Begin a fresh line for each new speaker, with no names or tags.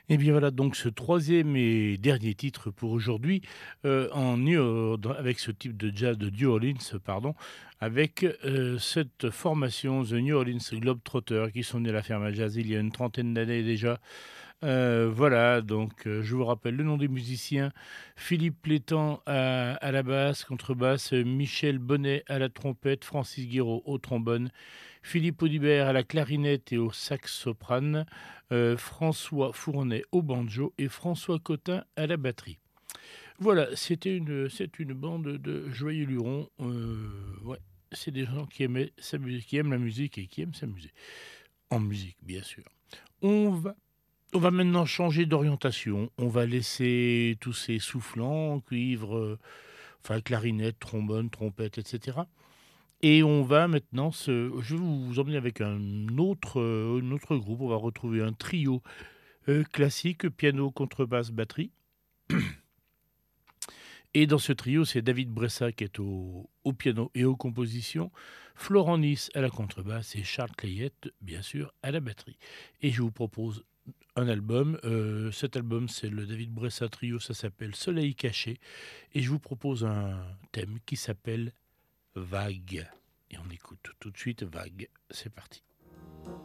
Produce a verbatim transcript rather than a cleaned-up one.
Et bien voilà donc ce troisième et dernier titre pour aujourd'hui, heu, en New Or dans avec ce type de jazz de New Orleans, pardon, avec, heu, cette formation The New Orleans Globetrotters qui sont nés à la ferme à jazz il y a une trentaine d'années déjà. Heu, voilà donc heu, je vous rappelle le nom des musiciens: Philippe Plétan à à la basse, contrebasse, Michel Bonnet à la trompette, Francis Guiraud au trombone, Philippe Audibert à la clarinette et au sax soprane, heu, François Fournet au banjo et François Cotin à la batterie. Voilà, c'était une, c'est une bande de joyeux lurons, heu, ouais, c'est des gens qui aimaient s'amuser, qui aiment la musique et qui aiment s'amuser. En musique, bien sûr. On va on va maintenant changer d'orientation. On va laisser tous ces soufflants, cuivre, heu, enfin clarinette, trombone, trompette et cetera et on va maintenant se je vais vous emmener avec un autre, heu, un autre groupe. On va retrouver un trio, heu, classique, piano, contrebasse, batterie et dans ce trio, c'est David Bressa qui est au au piano et aux compositions, Florent Nice à la contrebasse et Charles Clayette, bien sûr, à la batterie et je vous propose un album, heu, cet album, c'est le David Bressa Trio, ça s'appelle Soleil caché et je vous propose un thème qui s'appelle Vague et on écoute tout de suite Vague. C'est parti.